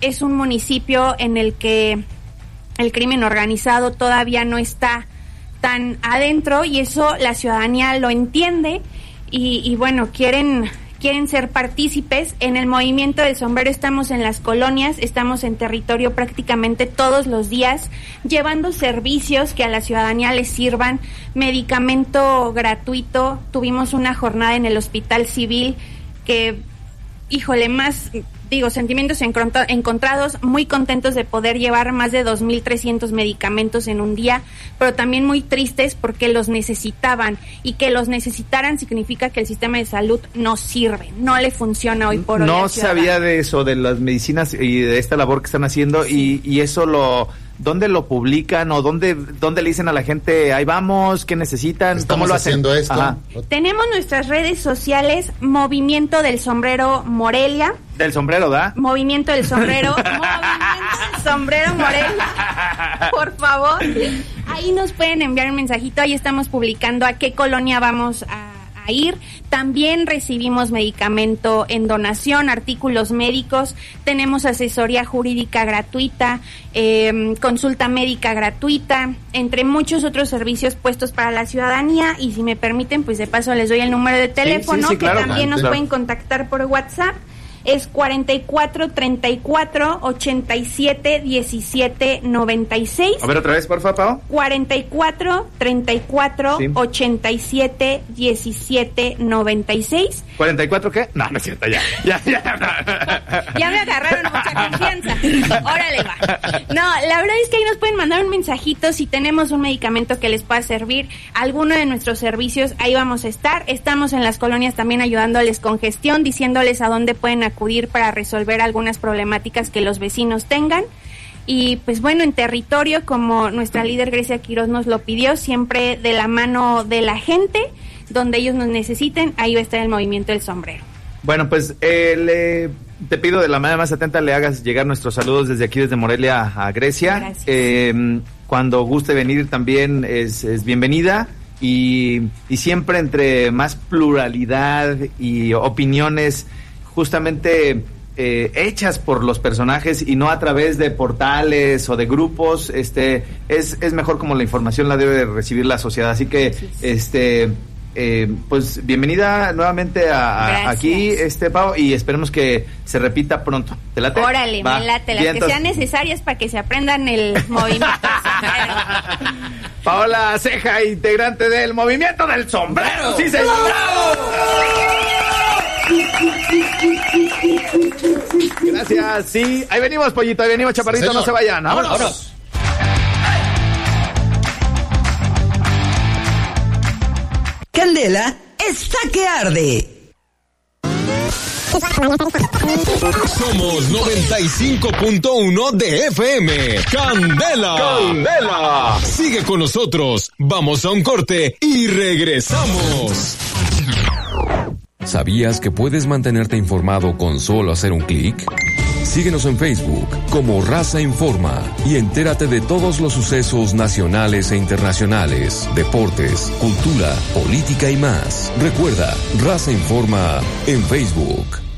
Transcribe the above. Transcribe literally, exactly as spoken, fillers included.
es un municipio en el que el crimen organizado todavía no está tan adentro y eso la ciudadanía lo entiende y, y bueno, quieren... quieren ser partícipes. En el movimiento del sombrero estamos en las colonias, estamos en territorio prácticamente todos los días, llevando servicios que a la ciudadanía les sirvan, medicamento gratuito. Tuvimos una jornada en el Hospital Civil que, híjole, más, digo, sentimientos encontrados, muy contentos de poder llevar más de dos mil trescientos medicamentos en un día, pero también muy tristes porque los necesitaban, y que los necesitaran significa que el sistema de salud no sirve, no le funciona hoy por hoy. No sabía de eso, de las medicinas y de esta labor que están haciendo, sí. y, y eso lo... ¿Dónde lo publican o dónde dónde le dicen a la gente, ahí vamos, qué necesitan? Estamos ¿Cómo lo hacen? haciendo esto. Ajá. Tenemos nuestras redes sociales, Movimiento del Sombrero Morelia. Del sombrero, ¿da? Movimiento del Sombrero. Movimiento del Sombrero Morelia. Por favor. Ahí nos pueden enviar un mensajito, ahí estamos publicando a qué colonia vamos a... a ir. También recibimos medicamento en donación, artículos médicos, tenemos asesoría jurídica gratuita, eh, consulta médica gratuita, entre muchos otros servicios puestos para la ciudadanía. Y si me permiten, pues de paso les doy el número de teléfono, sí, sí, sí, claro, que también nos claro. pueden contactar por WhatsApp. Es cuarenta y cuatro, treinta y cuatro, ochenta y siete, diecisiete, noventa y seis. A ver, otra vez, por favor, Pau. cuarenta y cuatro, treinta y cuatro, sí. ochenta y siete, diecisiete, noventa y seis. ¿cuarenta y cuatro qué? No, no es cierto, ya. Ya, ya, ya me agarraron mucha confianza. Órale, va. No, la verdad es que ahí nos pueden mandar un mensajito si tenemos un medicamento que les pueda servir. Alguno de nuestros servicios, ahí vamos a estar. Estamos en las colonias también ayudándoles con gestión, diciéndoles a dónde pueden acudir para resolver algunas problemáticas que los vecinos tengan. Y pues bueno, en territorio, como nuestra líder Grecia Quiroz nos lo pidió, siempre de la mano de la gente, donde ellos nos necesiten, ahí va a estar el Movimiento del Sombrero. Bueno, pues eh, le, te pido de la manera más atenta le hagas llegar nuestros saludos desde aquí, desde Morelia a Grecia. Gracias. Eh, cuando guste venir también es, es bienvenida. Y, y siempre entre más pluralidad y opiniones justamente eh, hechas por los personajes y no a través de portales o de grupos, este es, es mejor como la información la debe recibir la sociedad. Así que sí, sí. este eh, pues bienvenida nuevamente a, a aquí, este Pau, y esperemos que se repita pronto. ¿Te late? Órale, Va. me late, las Vientos. que sean necesarias para que se aprendan el movimiento del sombrero. Paola Ceja, integrante del Movimiento del Sombrero. ¡Sí, señor! Gracias, sí. Ahí venimos, pollito, ahí venimos, chaparrito, sí, no se vayan. ¡Vámonos! ¡Vámonos! Candela está que arde. Somos noventa y cinco punto uno de F M. Candela. Candela. Sigue con nosotros. Vamos a un corte y regresamos. ¿Sabías que puedes mantenerte informado con solo hacer un clic? Síguenos en Facebook como Raza Informa y entérate de todos los sucesos nacionales e internacionales, deportes, cultura, política y más. Recuerda, Raza Informa en Facebook.